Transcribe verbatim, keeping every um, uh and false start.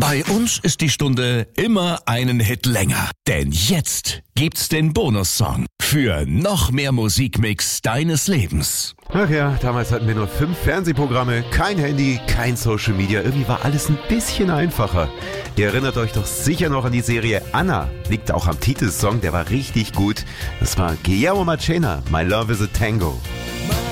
Bei uns ist die Stunde immer einen Hit länger. Denn jetzt gibt's den Bonussong für noch mehr Musikmix deines Lebens. Ach ja, damals hatten wir nur fünf Fernsehprogramme, kein Handy, kein Social Media. Irgendwie war alles ein bisschen einfacher. Ihr erinnert euch doch sicher noch an die Serie Anna. Liegt auch am Titelsong, der war richtig gut. Das war Guillermo Marchena, My Love is a Tango.